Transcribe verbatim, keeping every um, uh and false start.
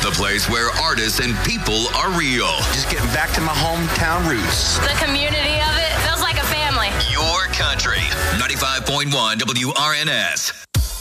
the place where artists and people are real. Just getting back to my hometown roots. The community of it feels like a family. Your country. ninety-five point one W R N S.